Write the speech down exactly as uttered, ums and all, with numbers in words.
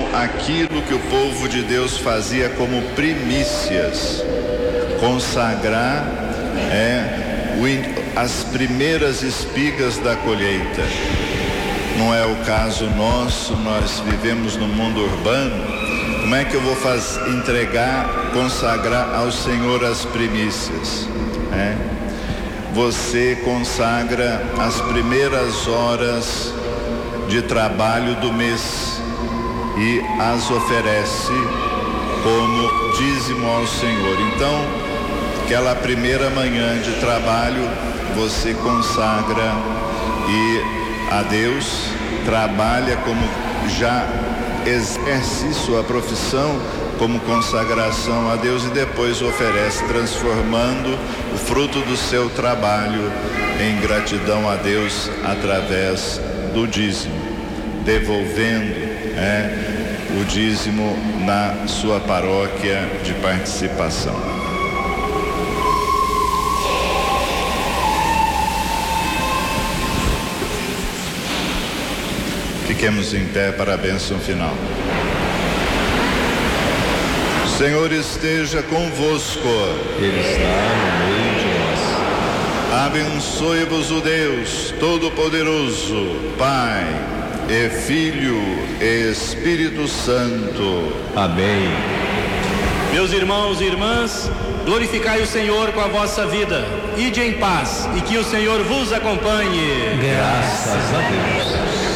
aquilo que o povo de Deus fazia como primícias. Consagrar é, o, as primeiras espigas da colheita. Não é o caso nosso, nós vivemos no mundo urbano. Como é que eu vou fazer, entregar, consagrar ao Senhor as primícias? É? Você consagra as primeiras horas de trabalho do mês e as oferece como dízimo ao Senhor. Então, aquela primeira manhã de trabalho você consagra e a Deus, trabalha como já exerce sua profissão como consagração a Deus e depois oferece, transformando o fruto do seu trabalho em gratidão a Deus através do dízimo, devolvendo é, o dízimo na sua paróquia de participação. Fiquemos em pé para a bênção final. O Senhor esteja convosco. Ele está no meio de nós. Abençoe-vos o Deus Todo-Poderoso, Pai e Filho e Espírito Santo. Amém. Meus irmãos e irmãs, glorificai o Senhor com a vossa vida. Ide em paz e que o Senhor vos acompanhe. Graças a Deus.